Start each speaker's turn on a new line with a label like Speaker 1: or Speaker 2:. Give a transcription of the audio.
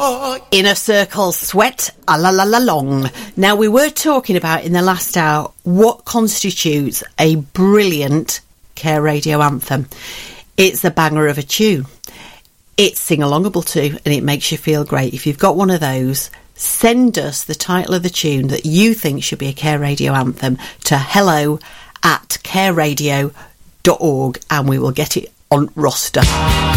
Speaker 1: Inner Circle, Sweat, a la la la long. Now, we were talking about in the last hour what constitutes a brilliant Care Radio anthem. It's a banger of a tune. It's sing-alongable too, and it makes you feel great. If you've got one of those, send us the title of the tune that you think should be a Care Radio anthem to hello@careradio.org and we will get it on roster.